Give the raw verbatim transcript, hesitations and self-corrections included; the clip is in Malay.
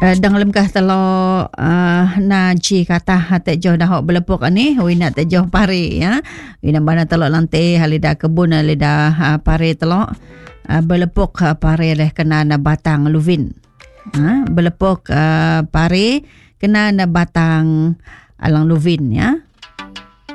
Uh, dalam kah telo uh, na ji kata hate jo dah hok belepok ani wina te jo pare ya wina bana telo lante halida kebun halida uh, pare telo uh, belepok uh, pare leh kena na batang luvin uh, belepok uh, pare kena na batang alang luvin ya